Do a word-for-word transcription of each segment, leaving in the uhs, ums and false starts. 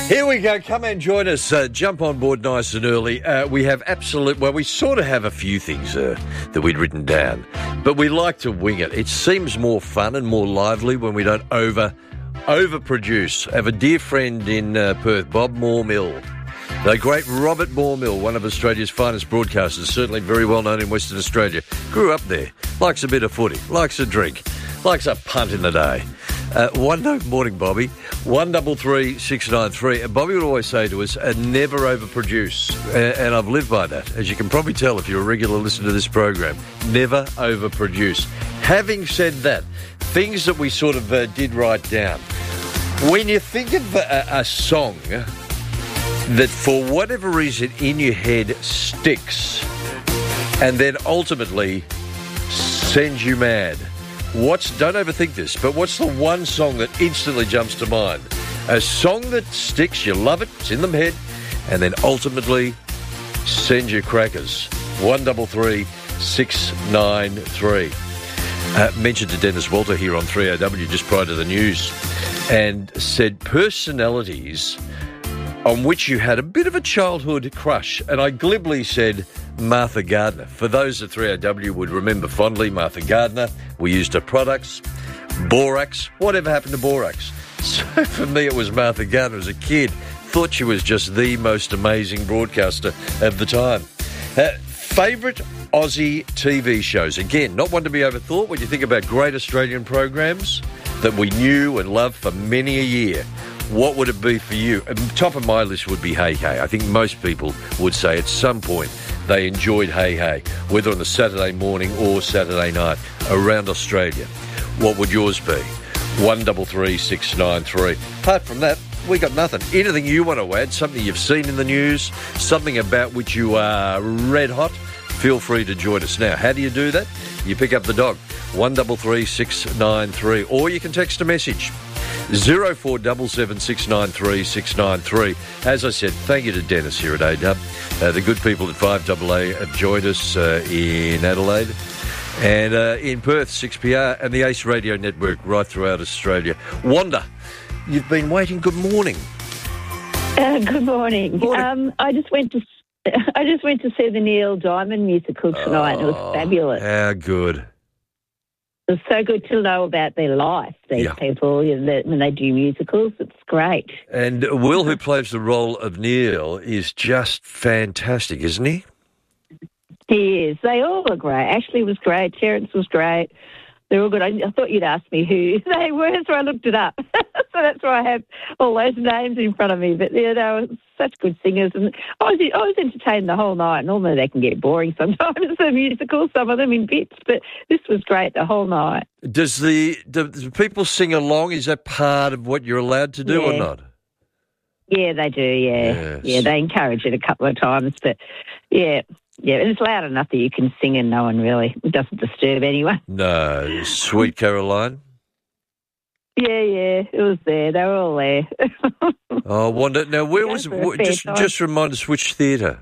Here we go. Come and join us. Uh, jump on board nice and early. Uh, we have absolute... Well, we sort of have a few things uh, that we'd written down, but we like to wing it. It seems more fun and more lively when we don't over overproduce. I have a dear friend in uh, Perth, Bob Moormill. The great Robert Moormill, one of Australia's finest broadcasters, certainly very well known in Western Australia. Grew up there. Likes a bit of footy. Likes a drink. Likes a punt in the day. Uh, one no morning, Bobby. One double three six nine three. And Bobby would always say to us, uh, "Never overproduce," uh, and I've lived by that. As you can probably tell if you're a regular listener to this program, never overproduce. Having said that, things that we sort of uh, did write down. When you think of a, a song that, for whatever reason, in your head sticks, and then ultimately sends you mad. What's, don't overthink this, but what's the one song that instantly jumps to mind? A song that sticks, you love it, it's in the head, and then ultimately sends you crackers. One double three six nine three. Uh, mentioned to Dennis Walter here on three A W just prior to the news, and said personalities on which you had a bit of a childhood crush, and I glibly said Martha Gardner. For those at three A W would remember fondly Martha Gardner. We used her products. Borax. Whatever happened to Borax? So for me it was Martha Gardner as a kid. Thought she was just the most amazing broadcaster of the time. Uh, favourite Aussie T V shows? Again, not one to be overthought when you think about great Australian programs that we knew and loved for many a year. What would it be for you? Top of my list would be Hey Hey. I think most people would say at some point they enjoyed Hey Hey, whether on the Saturday morning or Saturday night around Australia. What would yours be? One double three six nine three. Apart from that, we got nothing. Anything you want to add? Something you've seen in the news? Something about which you are red hot? Feel free to join us now. How do you do that? You pick up the dog. One double three six nine three, or you can text a message. Zero four seven seven six nine three six nine three. As I said, thank you to Dennis here at A W. Uh, the good people at five A A have joined us uh, in Adelaide and uh, in Perth, six P R, and the Ace Radio Network right throughout Australia. Wanda, you've been waiting. Good morning. Uh, good morning. morning. Um, I just went to I just went to see the Neil Diamond musical tonight. Oh, it was fabulous. How good. It was so good to know about their life, these Yeah. people, you know, when they do musicals. It's great. And Will, who plays the role of Neil, is just fantastic, isn't he? He is. They all were great. Ashley was great. Terence was great. They're all good. I, I thought you'd ask me who they were, so I looked it up. So that's why I have all those names in front of me. But, yeah, they were such good singers. And I was, I was entertained the whole night. Normally they can get boring sometimes, the musicals, some of them in bits. But this was great the whole night. Does the do, do people sing along? Is that part of what you're allowed to do Yeah. or not? Yeah, they do, yeah. Yes. Yeah, they encourage it a couple of times. But, yeah, yeah, and it's loud enough that you can sing and no one really, it doesn't disturb anyone. No. Sweet Caroline? Yeah, yeah, it was there. They were all there. Oh, Wanda. Now, where Go was for a it? fair Just, time. just remind us which theatre.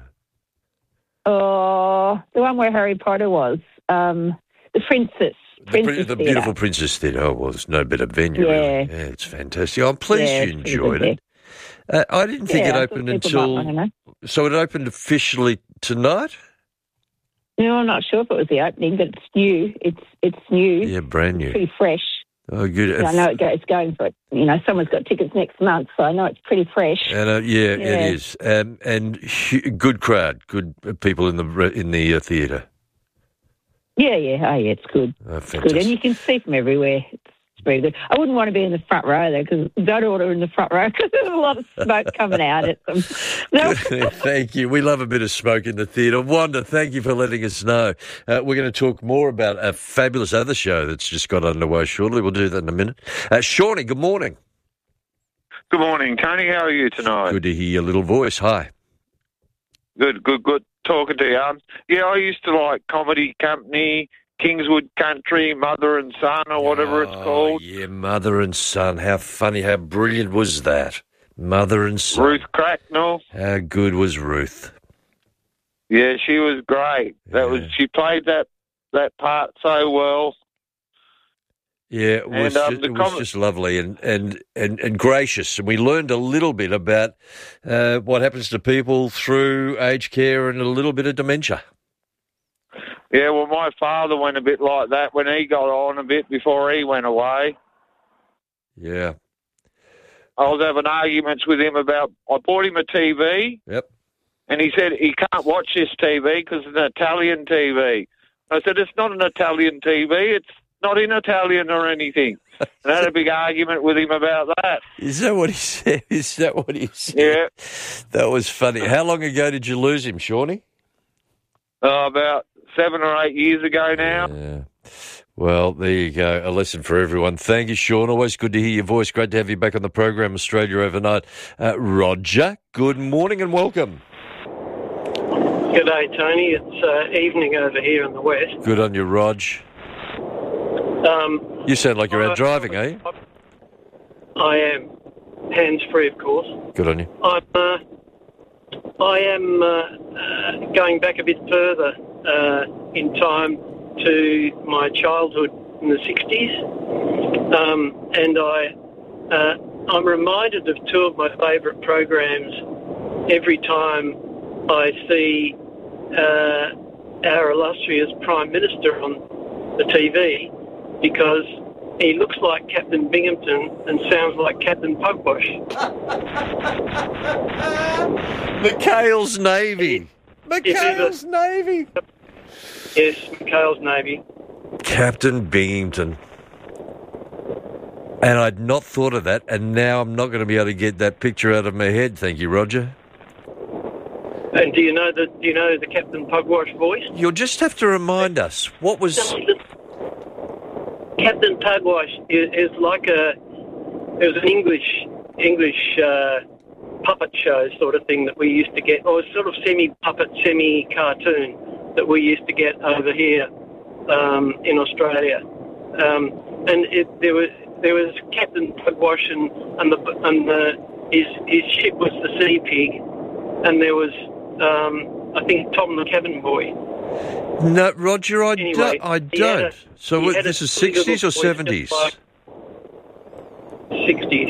Oh, the one where Harry Potter was. Um, the Princess. The, Princess the Theatre. beautiful Princess Theatre. Oh, well, there's no better venue, Yeah. really. Yeah, it's fantastic. I'm pleased Yeah, you it's pretty enjoyed good it. Uh, I didn't think Yeah, it I thought opened people might until... wanna know. So it opened officially tonight? No, I'm not sure if it was the opening, but it's new. It's it's new. Yeah, brand new. Pretty fresh. Oh, good. And I know it go, it's going for it. You know, someone's got tickets next month, so I know it's pretty fresh. And uh, yeah, Yeah. it is. Um, and hu- good crowd, good people in the re- in the uh, theatre. Yeah, yeah. Oh, yeah, it's good. Oh, It's good. And you can see from everywhere. It's very good. I wouldn't want to be in the front row, though, because don't order in the front row because there's a lot of smoke coming out at them. No. Thank you. We love a bit of smoke in the theatre. Wanda, thank you for letting us know. Uh, we're going to talk more about a fabulous other show that's just got underway shortly. We'll do that in a minute. Uh, Shawnee, good morning. Good morning, Tony. How are you tonight? Good to hear your little voice. Hi. Good, good, good talking to you. Um, yeah, I used to like Comedy Company, Kingswood Country, Mother and Son, or whatever it's Oh, called. yeah, Mother and Son. How funny, how brilliant was that? Mother and Son. Ruth Cracknell. How good was Ruth? Yeah, she was great. That Yeah. was she played that that part so well. Yeah, it was, And, um, just, the it was comment- just lovely and, and, and, and gracious. And we learned a little bit about uh, what happens to people through aged care and a little bit of dementia. Yeah, well, my father went a bit like that when he got on a bit before he went away. Yeah. I was having arguments with him about, I bought him a T V. Yep. And he said he can't watch this T V because it's an Italian T V. I said, it's not an Italian T V. It's not in Italian or anything. And I had a big argument with him about that. Is that what he said? Is that what he said? Yeah. That was funny. How long ago did you lose him, Shawnee? Uh, about seven or eight years ago now. Yeah. Well, there you go. A lesson for everyone. Thank you, Sean. Always good to hear your voice. Great to have you back on the program, Australia Overnight. Uh, Roger, good morning and welcome. G'day, Tony. It's uh, evening over here in the west. Good on you, Rog. Um, You sound like you're out I- driving, eh? I am hands-free, of course. Good on you. I'm, uh, I am uh, uh, going back a bit further uh, in time to my childhood in the sixties, um, and I, uh, I'm reminded of two of my favourite programs every time I see uh, our illustrious Prime Minister on the T V, because he looks like Captain Binghamton and sounds like Captain Pugwash. McHale's Navy. McHale's Navy. Yes, McHale's Navy. Captain Binghamton. And I'd not thought of that, and now I'm not going to be able to get that picture out of my head. Thank you, Roger. And do you know the do you know the Captain Pugwash voice? You'll just have to remind us, what was... Captain Pugwash is, is like a it was an English English uh, puppet show sort of thing that we used to get, or sort of semi puppet, semi cartoon that we used to get over here um, in Australia. Um, and it, there was there was Captain Pugwash and and the and the his his ship was the Sea Pig, and there was um, I think Tom the Cabin Boy. No, Roger, I, Anyway, don't. I he had don't. a- so he what, had a this is silly little sixties or voice just seventies? like- sixties.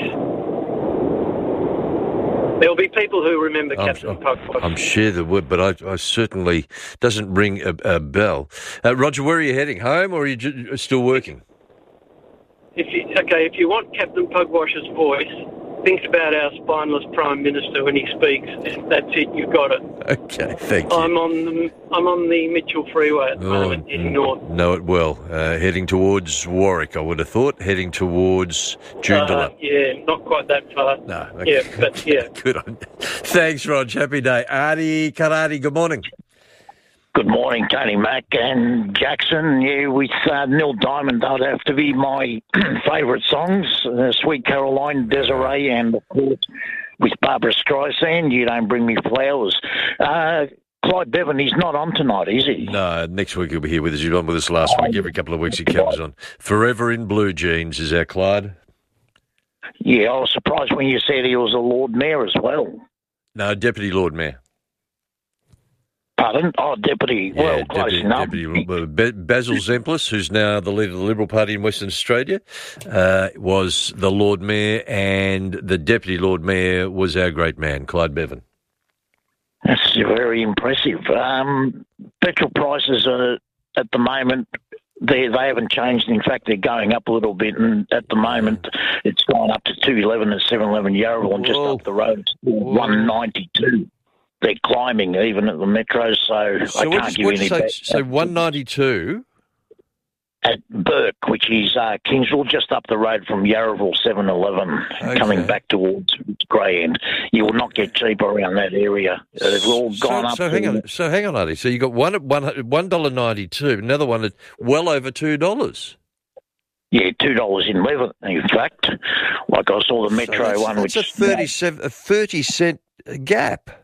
There'll be people who remember I'm, Captain Pugwash. I'm sure there would, but I, I certainly doesn't ring a, a bell. Uh, Roger, where are you heading? Home, or are you ju- still working? If you, okay, if you want Captain Pugwash's voice, think about our spineless Prime Minister when he speaks. That's it. You've got it. Okay, thank you. I'm on the I'm on the Mitchell Freeway at the Oh, moment, heading mm, north. know it well. Uh, heading towards Warwick, I would have thought. Heading towards Joondalup. Uh, yeah, not quite that far. no. Yeah, but yeah. Good on you. Thanks, Rog. Happy day. Artie Karate, good morning. Good morning, Tony Mack and Jackson. Yeah, with uh, Neil Diamond, they'd have to be my favourite songs. Uh, Sweet Caroline, Desiree, and of course with Barbara Streisand, You Don't Bring Me Flowers. Uh, Clyde Bevan, he's not on tonight, is he? No, next week he'll be here with us. He was on with us last week. Every couple of weeks he comes on. Forever in Blue Jeans is our Clyde. Yeah, I was surprised when you said he was a Lord Mayor as well. No, Deputy Lord Mayor. Pardon? Oh, Deputy. Yeah, well, close Deputy, enough. Deputy uh, Be- Basil Zemplis, who's now the leader of the Liberal Party in Western Australia, uh, was the Lord Mayor, and the Deputy Lord Mayor was our great man, Clyde Bevan. That's very impressive. Um, petrol prices are, at the moment, they they haven't changed. In fact, they're going up a little bit, and at the moment, it's gone up to two eleven at seven eleven Yarraville, and just Whoa. up the road, it's one ninety-two. They're climbing even at the metro, so, So I what can't did give you any say? back. So one ninety-two. At Burke, which is uh, Kingsville, just up the road from Yarraville seven eleven, Okay. coming back towards Grey End. You will not get cheap around that area. Uh, They've all gone so, up. So to- hang on, so hang on, Artie. So you got one at one one dollar ninety two, another one at well over two dollars. Yeah, two dollars in eleven. In fact, like I saw the Metro so that's, one, that's which a thirty seven a thirty cent gap.